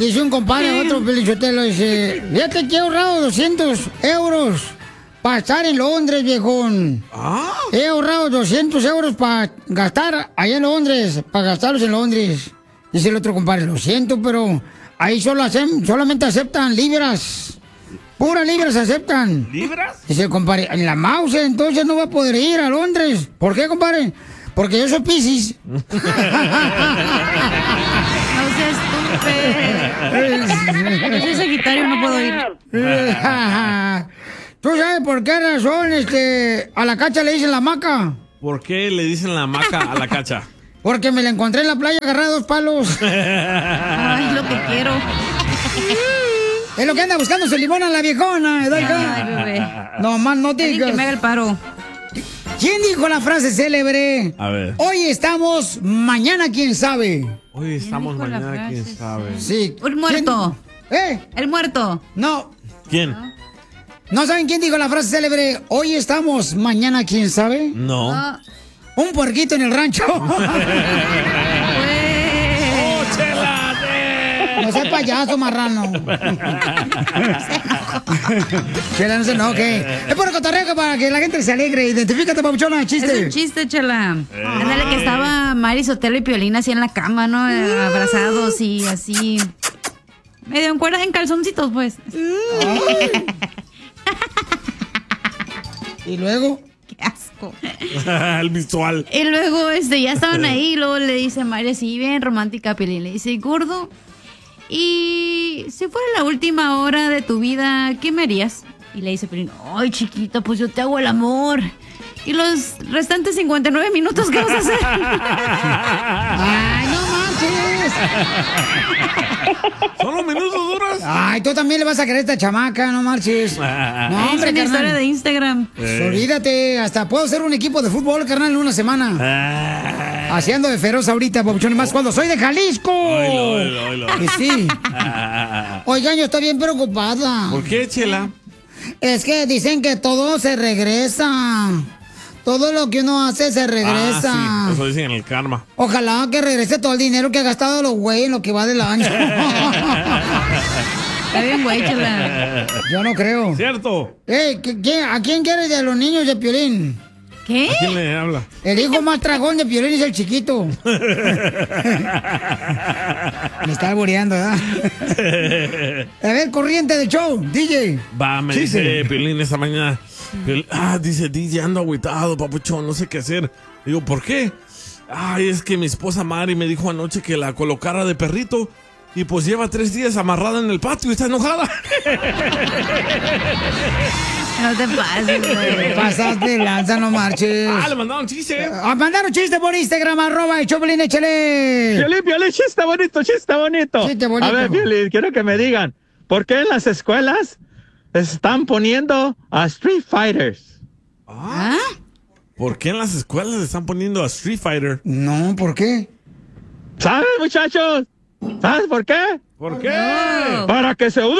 Dice un compadre, otro pelichotelo, dice, fíjate que he ahorrado 200 euros para estar en Londres, viejón. ¿Ah? He ahorrado 200 euros para gastar allá en Londres, para gastarlos en Londres. Dice el otro compadre, lo siento, pero ahí solamente aceptan libras. Puras libras aceptan. ¿Libras? Dice el compadre, en la mouse entonces no va a poder ir a Londres. ¿Por qué, compadre? Porque yo soy Piscis. No seas estúpido. Yo soy Sagitario, no puedo ir. ¿Tú sabes por qué razón a la cacha le dicen la maca? ¿Por qué le dicen la maca a la cacha? Porque me la encontré en la playa agarrada a 2 palos. Ay, lo que quiero. Es lo que anda buscando su limón a la viejona, Edalca. Ay, bebé. No más no digas. Que me haga el paro. ¿Quién dijo la frase célebre? A ver. Hoy estamos, mañana quién sabe. Hoy estamos, dijo la mañana quién frase, sabe. Sí. El muerto. ¿El muerto? No. ¿Quién? ¿No saben quién dijo la frase célebre? Hoy estamos, mañana quién sabe. No. Un puerquito en el rancho. No seas payaso, marrano. Chela, no se enoje. Es por cotorreo para que la gente se alegre. Identifícate, papuchona, chiste. Es un chiste, Chela. Ándale, que estaba Mari Sotelo y Piolín así en la cama, ¿no? Abrazados y así. Medio en calzoncitos, pues. ¿Y luego? Qué asco. El visual. Y luego ya estaban ahí y luego le dice Mari así, bien romántica a Piolín. Le dice, gordo, y si fuera la última hora de tu vida, ¿qué me harías? Y le dice Piolín, ay, chiquita, pues yo te hago el amor. ¿Y los restantes 59 minutos qué vas a hacer? ¡Ay, no manches! ¿Solo minutos duros? Ay, tú también le vas a querer a esta chamaca, no marches. No, hombre, es una historia carnal. de Instagram. Olvídate, hasta puedo ser un equipo de fútbol, carnal, en una semana. Haciendo de feroz ahorita, papuchón, y más cuando soy de Jalisco. Oilo. Y sí. Oigan, yo estoy bien preocupada. ¿Por qué, Chela? Es que dicen que todo se regresa. Todo lo que uno hace se regresa. Ah, sí, eso dicen en el karma. Ojalá que regrese todo el dinero que ha gastado los güeyes en lo que va del año. Está bien, güey, Chela. Yo no creo. ¿Cierto? ¿A quién quieres de los niños de Piolín? ¿Qué? ¿A quién le habla? El hijo más tragón de Piolín es el chiquito. Me está alboreando, ¿verdad? A ver, corriente del show, DJ. Va, me dice Piolín esta mañana. Dice DJ, ando agüitado, papuchón, no sé qué hacer. Digo, ¿por qué? Ay, es que mi esposa Mari me dijo anoche que la colocara de perrito. Y pues lleva 3 días amarrada en el patio y está enojada. No te pases, güey. Pasaste lanza, no marches. Le mandaron chiste. Mandaron chiste por Instagram, @el-Choplin, échale. Piolín, chiste bonito. Chiste bonito. A ver, Piolín, quiero que me digan, ¿por qué en las escuelas están poniendo a Street Fighters? ¿Ah? ¿Por qué en las escuelas le están poniendo a Street Fighter? No, ¿por qué? ¿Saben, muchachos? ¿Sabes por qué? ¿Por qué? No. Para que se eduquen.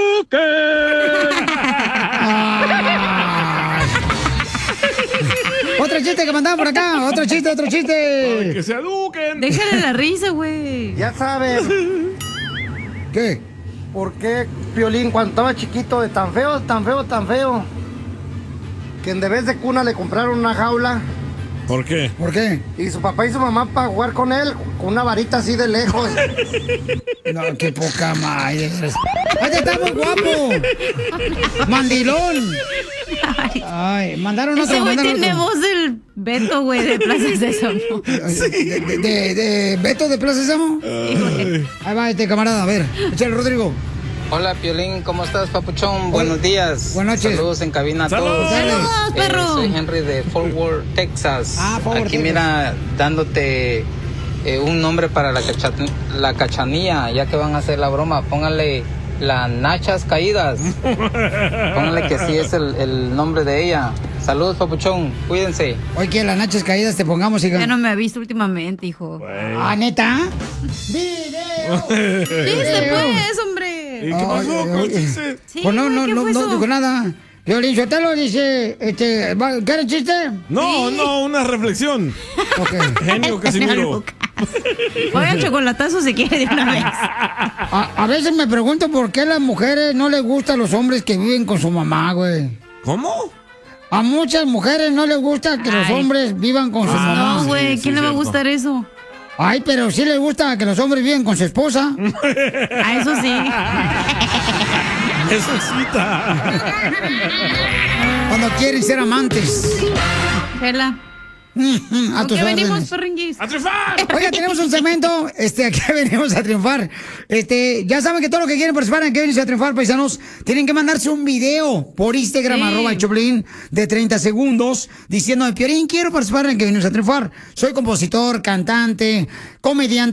Otro chiste que mandaban por acá. Otro chiste. Para que se eduquen. Déjale la risa, güey. Ya sabes ¿Qué? por qué Piolín cuando estaba chiquito de tan feo, que en vez de cuna le compraron una jaula ¿Por qué? ¿Por qué? y su papá y su mamá para jugar con él con una varita así de lejos. No, qué poca madre. ¡Ay, está muy guapo! ¡Mandilón! Ay, mandaron Ese otro. güey mandaron tiene otro. voz del Beto, güey, de Plaza Sésamo. ¿De Beto de Plaza Sésamo? Ahí va este camarada, a ver. Échale, Rodrigo. Hola, Piolín, ¿cómo estás, papuchón? Buenos días. Buenas noches. Saludos en cabina a Saludos. todos. Saludos, perro. Soy Henry de Fort Worth, Texas. Fort Worth, Aquí, Texas. mira, dándote un nombre para la cachanilla, ya que van a hacer la broma. Póngale las nachas caídas. Póngale que sí es el nombre de ella. Saludos, papuchón. Cuídense. Hoy que las nachas caídas te pongamos, hija. Ya no me ha visto últimamente, hijo. Ah, ¿neta? ¡Video! ¡Chiste, pues, hombre! ¿Y qué pasó con el chiste? Sí, Pues no ¿qué fue eso? digo nada. Piolín Sotelo dice, ¿quieres chiste? No, una reflexión. Ok. Genio Casimiro. Loca. Oiga, chocolatazo si quiere de una vez. A veces me pregunto por qué a las mujeres no les gustan los hombres que viven con su mamá, güey. ¿Cómo? A muchas mujeres no les gusta que los hombres vivan con su mamá. No, güey, sí, ¿quién le va a cierto. gustar eso? Ay, pero sí les gusta que los hombres viven con su esposa. A eso sí. Necesita. Cuando quieren ser amantes. Chela. A ¿Por tus qué venimos, órdenes. perrenguis? ¡A triunfar! Oiga, tenemos un segmento, aquí venimos a triunfar. Ya saben que todo lo que quieren participar en que venimos a triunfar, paisanos, tienen que mandarse un video por Instagram, Sí. @el_choplin, de 30 segundos, diciendo, Piolín, quiero participar en que venimos a triunfar. Soy compositor, cantante, comediante.